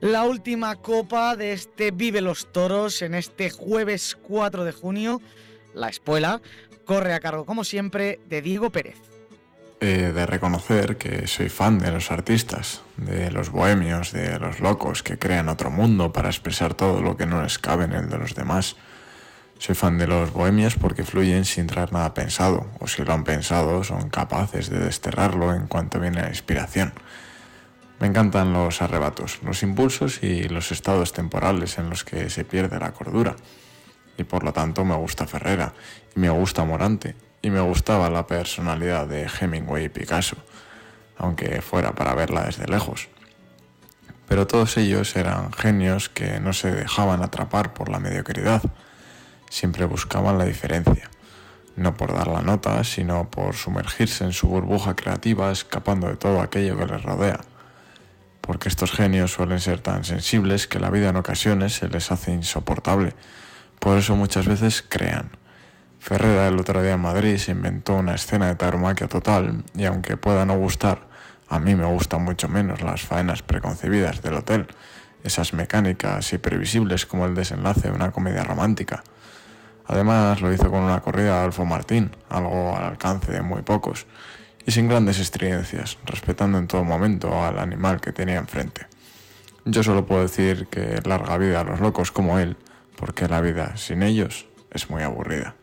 La última copa de este Vive los Toros en este jueves 4 de junio. La espuela corre a cargo, como siempre, de Diego Pérez. De reconocer que soy fan de los artistas, de los bohemios, de los locos que crean otro mundo para expresar todo lo que no les cabe en el de los demás. Soy fan de los bohemios porque fluyen sin traer nada pensado, o si lo han pensado son capaces de desterrarlo en cuanto viene la inspiración. Me encantan los arrebatos, los impulsos y los estados temporales en los que se pierde la cordura. Y por lo tanto me gusta Ferrera, y me gusta Morante, y me gustaba la personalidad de Hemingway y Picasso, aunque fuera para verla desde lejos. Pero todos ellos eran genios que no se dejaban atrapar por la mediocridad. Siempre buscaban la diferencia, no por dar la nota, sino por sumergirse en su burbuja creativa, escapando de todo aquello que les rodea. Porque estos genios suelen ser tan sensibles que la vida en ocasiones se les hace insoportable. Por eso muchas veces crean. Ferrera el otro día en Madrid se inventó una escena de tauromaquia total, y aunque pueda no gustar, a mí me gustan mucho menos las faenas preconcebidas del hotel, esas mecánicas y previsibles como el desenlace de una comedia romántica. Además lo hizo con una corrida de Adolfo Martín, algo al alcance de muy pocos, y sin grandes estridencias, respetando en todo momento al animal que tenía enfrente. Yo solo puedo decir que larga vida a los locos como él, porque la vida sin ellos es muy aburrida.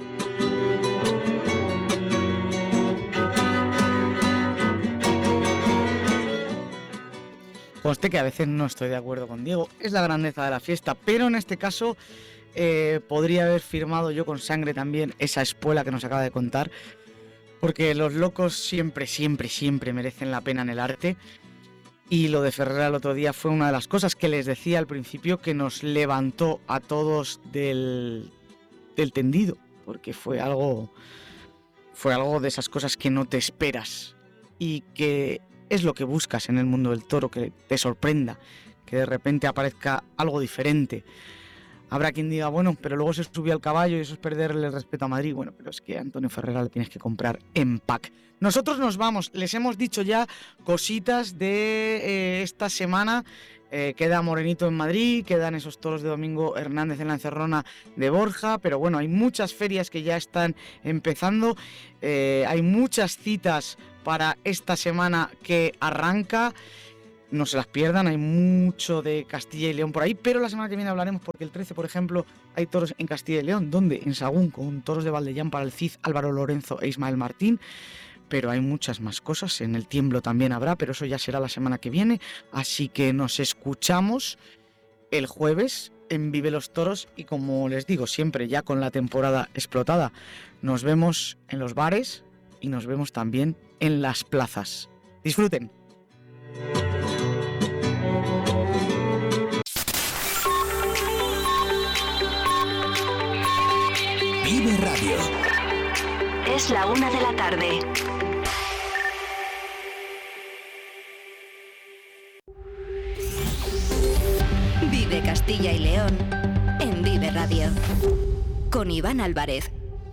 Conste que a veces no estoy de acuerdo con Diego, es la grandeza de la fiesta, pero en este caso podría haber firmado yo con sangre también esa espuela que nos acaba de contar, porque los locos siempre merecen la pena en el arte. Y lo de Ferrera el otro día fue una de las cosas que les decía al principio, que nos levantó a todos del tendido, porque fue algo de esas cosas que no te esperas y que es lo que buscas en el mundo del toro, que te sorprenda, que de repente aparezca algo diferente. Habrá quien diga, bueno, pero luego se subió al caballo y eso es perderle el respeto a Madrid. Bueno, pero es que a Antonio Ferrera le tienes que comprar en pack. Nosotros nos vamos, les hemos dicho ya cositas de esta semana. Queda Morenito en Madrid, quedan esos toros de Domingo Hernández en la Encerrona de Borja, pero bueno, hay muchas ferias que ya están empezando, hay muchas citas para esta semana que arranca. No se las pierdan, hay mucho de Castilla y León por ahí, pero la semana que viene hablaremos porque el 13, por ejemplo, hay toros en Castilla y León. ¿Dónde? En Sagún, con toros de Valdellán para el Cid, Álvaro Lorenzo e Ismael Martín. Pero hay muchas más cosas, en el Tiemblo también habrá, pero eso ya será la semana que viene. Así que nos escuchamos el jueves en Vive los Toros y, como les digo siempre, ya con la temporada explotada, nos vemos en los bares y nos vemos también en las plazas. Disfruten. Vive Radio. Es la 1 de la tarde. Vive Castilla y León en Vive Radio. Con Iván Álvarez.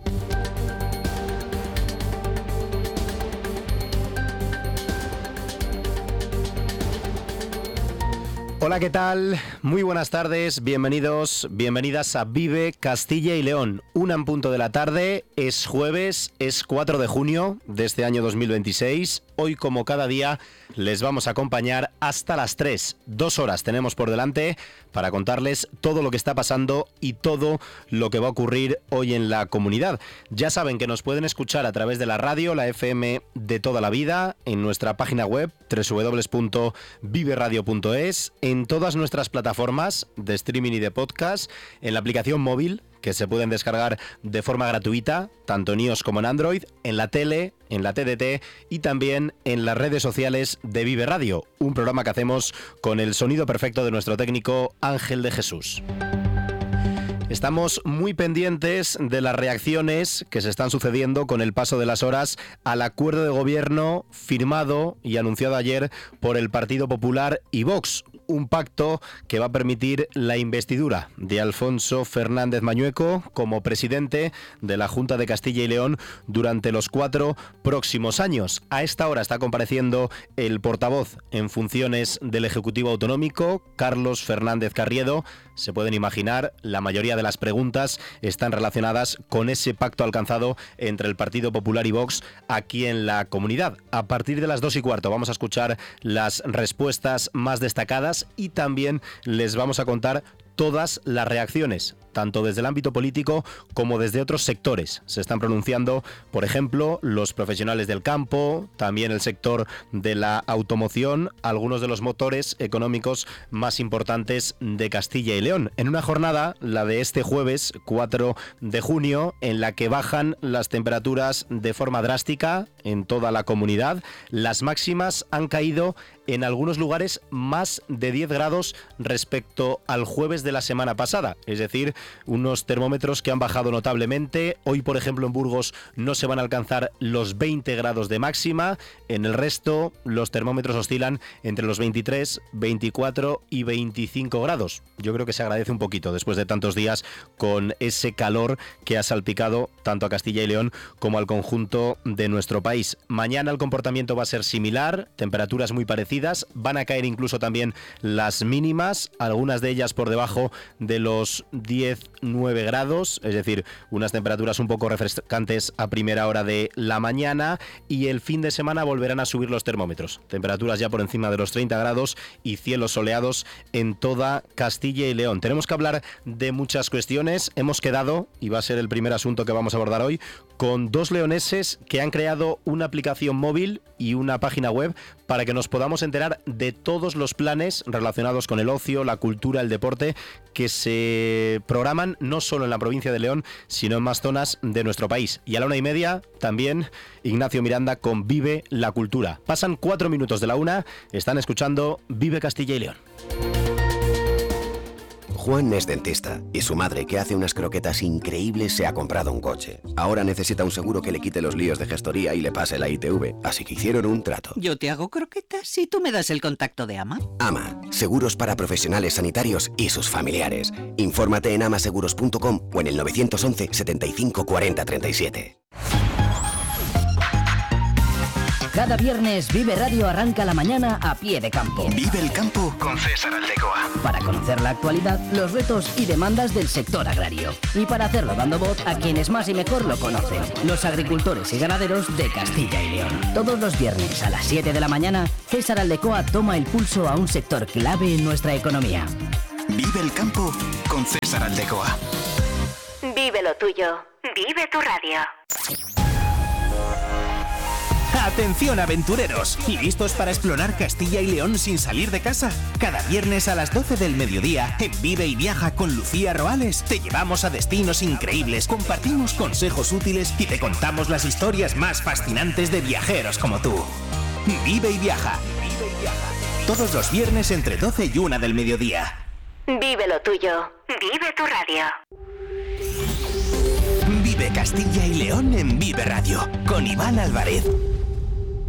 Hola, ¿qué tal? Muy buenas tardes, bienvenidos, bienvenidas a Vive Castilla y León. 1:00 de la tarde, es jueves, es 4 de junio de este año 2026. Hoy, como cada día, les vamos a acompañar hasta las 3. 2 horas tenemos por delante para contarles todo lo que está pasando y todo lo que va a ocurrir hoy en la comunidad. Ya saben que nos pueden escuchar a través de la radio, la FM de toda la vida, en nuestra página web www.viveradio.es, en todas nuestras plataformas de streaming y de podcast, en la aplicación móvil que se pueden descargar de forma gratuita, tanto en iOS como en Android, en la tele, en la TDT y también en las redes sociales de Vive Radio, un programa que hacemos con el sonido perfecto de nuestro técnico Ángel de Jesús. Estamos muy pendientes de las reacciones que se están sucediendo con el paso de las horas al acuerdo de gobierno firmado y anunciado ayer por el Partido Popular y Vox. un pacto que va a permitir la investidura de Alfonso Fernández Mañueco como presidente de la Junta de Castilla y León durante los 4 próximos años. A esta hora está compareciendo el portavoz en funciones del Ejecutivo Autonómico, Carlos Fernández Carriedo. Se pueden imaginar, la mayoría de las preguntas están relacionadas con ese pacto alcanzado entre el Partido Popular y Vox aquí en la comunidad. A partir de las 2:15 vamos a escuchar las respuestas más destacadas y también les vamos a contar todas las reacciones, tanto desde el ámbito político como desde otros sectores. Se están pronunciando, por ejemplo, los profesionales del campo, también el sector de la automoción, algunos de los motores económicos más importantes de Castilla y León. En una jornada, la de este jueves 4 de junio, en la que bajan las temperaturas de forma drástica en toda la comunidad. Las máximas han caído en algunos lugares más de 10 grados respecto al jueves de la semana pasada, es decir, unos termómetros que han bajado notablemente. Hoy, por ejemplo, en Burgos no se van a alcanzar los 20 grados de máxima. En el resto, los termómetros oscilan entre los 23, 24 y 25 grados. Yo creo que se agradece un poquito después de tantos días con ese calor que ha salpicado tanto a Castilla y León como al conjunto de nuestro país. Mañana el comportamiento va a ser similar, temperaturas muy parecidas, van a caer incluso también las mínimas, algunas de ellas por debajo de los 10-9 grados, es decir, unas temperaturas un poco refrescantes a primera hora de la mañana, y el fin de semana volverán a subir los termómetros. Temperaturas ya por encima de los 30 grados y cielos soleados en toda Castilla y León. Tenemos que hablar de muchas cuestiones. Hemos quedado, y va a ser el primer asunto que vamos a abordar hoy, con dos leoneses que han creado una aplicación móvil y una página web para que nos podamos enterar de todos los planes relacionados con el ocio, la cultura, el deporte que se programan no solo en la provincia de León, sino en más zonas de nuestro país. Y a la 1:30 también Ignacio Miranda con Vive la Cultura. Pasan 4 minutos de la 1, están escuchando Vive Castilla y León. Juan es dentista y su madre, que hace unas croquetas increíbles, se ha comprado un coche. Ahora necesita un seguro que le quite los líos de gestoría y le pase la ITV, así que hicieron un trato. Yo te hago croquetas y tú me das el contacto de AMA. AMA, seguros para profesionales sanitarios y sus familiares. Infórmate en amaseguros.com o en el 911 75 40 37. Cada viernes Vive Radio arranca la mañana a pie de campo. Vive el campo con César Aldecoa. Para conocer la actualidad, los retos y demandas del sector agrario. Y para hacerlo dando voz a quienes más y mejor lo conocen, los agricultores y ganaderos de Castilla y León. Todos los viernes a las 7 de la mañana, César Aldecoa toma el pulso a un sector clave en nuestra economía. Vive el campo con César Aldecoa. Vive lo tuyo. Vive tu radio. ¡Atención, aventureros! ¿Listos para explorar Castilla y León sin salir de casa? Cada viernes a las 12 del mediodía, en Vive y Viaja con Lucía Roales, te llevamos a destinos increíbles, compartimos consejos útiles y te contamos las historias más fascinantes de viajeros como tú. Vive y Viaja. Todos los viernes entre 12 y 1 del mediodía. Vive lo tuyo. Vive tu radio. Vive Castilla y León en Vive Radio, con Iván Álvarez.